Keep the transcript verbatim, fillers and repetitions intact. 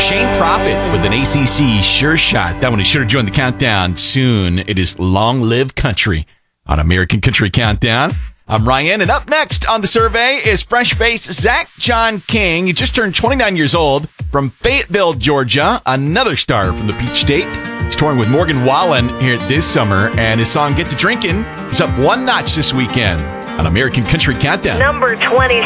Shane Prophet with an A C C sure shot. That one is sure to join the countdown soon. It is Long Live Country on American Country Countdown. I'm Ryan, and up next on the survey is fresh face Zach John King. He just turned twenty-nine years old from Fayetteville, Georgia, another star from the Peach State. He's touring with Morgan Wallen here this summer, and his song Get to Drinkin' is up one notch this weekend on American Country Countdown. Number twenty.